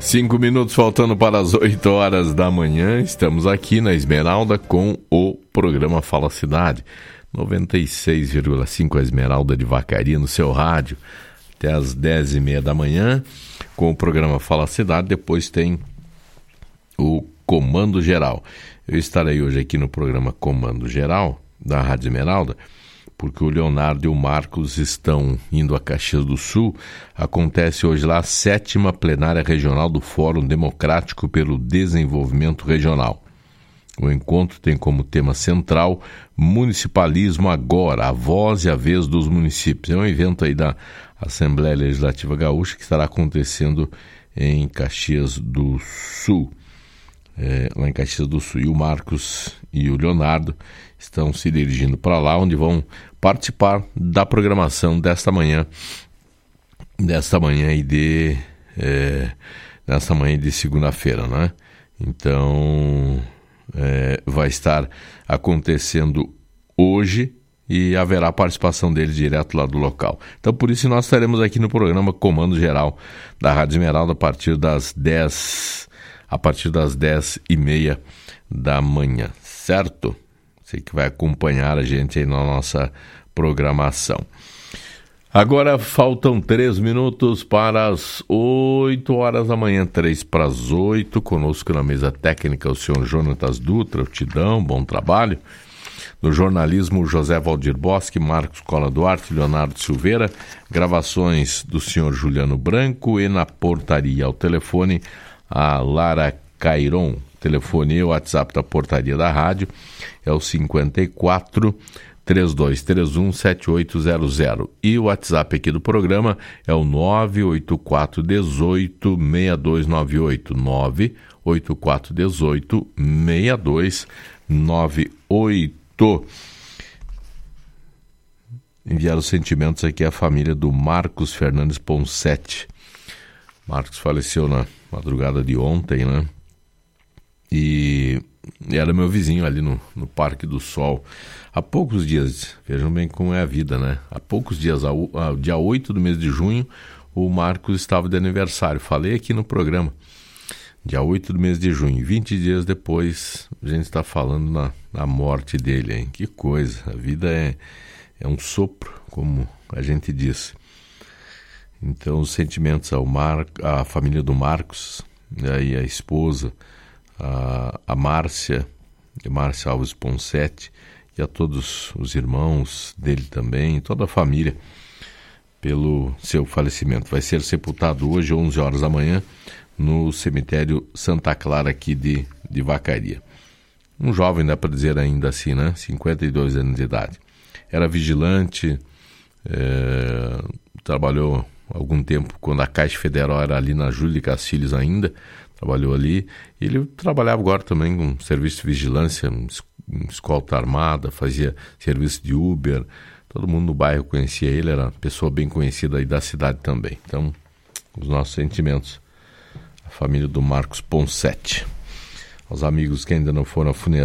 5 minutos faltando para as 8 horas da manhã. Estamos aqui na Esmeralda com o programa Fala Cidade. 96,5 a Esmeralda de Vacaria no seu rádio. Até as 10h30 da manhã com o programa Fala Cidade. Depois tem o Comando Geral. Eu estarei hoje aqui no programa Comando Geral da Rádio Esmeralda, porque o Leonardo e o Marcos estão indo a Caxias do Sul. Acontece hoje lá a 7ª plenária regional do Fórum Democrático pelo Desenvolvimento Regional. O encontro tem como tema central Municipalismo Agora, a voz e a vez dos municípios. É um evento aí da Assembleia Legislativa Gaúcha que estará acontecendo em Caxias do Sul. Lá em Caxias do Sul. E o Marcos e o Leonardo estão se dirigindo para lá, onde vão participar da programação desta manhã de segunda-feira, né? Então, vai estar acontecendo hoje e haverá participação deles direto lá do local. Então, por isso, nós estaremos aqui no programa Comando Geral da Rádio Esmeralda a partir das 10h30 da manhã, certo? Você que vai acompanhar a gente aí na nossa programação. Agora faltam 3 minutos para as 8 horas da manhã, 3 para as 8. Conosco na mesa técnica o senhor Jonatas Dutra, Tidão, bom trabalho. No jornalismo, José Valdir Bosque, Marcos Cola Duarte, Leonardo Silveira. Gravações do senhor Juliano Branco e na portaria ao telefone a Lara Cairon. Telefone e o WhatsApp da portaria da rádio é o 54 3231 7800. E o WhatsApp aqui do programa é o 984 18 6298. 984 18 6298. Enviar os sentimentos aqui à família do Marcos Fernandes Ponsetti. Marcos faleceu na madrugada de ontem, né? E era meu vizinho ali no Parque do Sol. Há poucos dias, vejam bem como é a vida, né? Há poucos dias, dia 8 do mês de junho, o Marcos estava de aniversário. Falei aqui no programa. Dia 8 do mês de junho. 20 dias depois, a gente está falando na morte dele, hein? Que coisa. A vida é um sopro, como a gente disse. Então, os sentimentos à família do Marcos, e a esposa, a Márcia Alves Ponsetti, e a todos os irmãos dele também, toda a família, pelo seu falecimento. Vai ser sepultado hoje, 11 horas da manhã, no cemitério Santa Clara, aqui de Vacaria. Um jovem, dá para dizer ainda assim, né? 52 anos de idade. Era vigilante, trabalhou algum tempo quando a Caixa Federal era ali na Júlio de Castilhos ainda, trabalhou ali. Ele trabalhava agora também com serviço de vigilância, escolta armada, fazia serviço de Uber. Todo mundo no bairro conhecia ele, era uma pessoa bem conhecida aí da cidade também. Então, os nossos sentimentos à família do Marcos Ponsetti. Aos amigos que ainda não foram à funerária,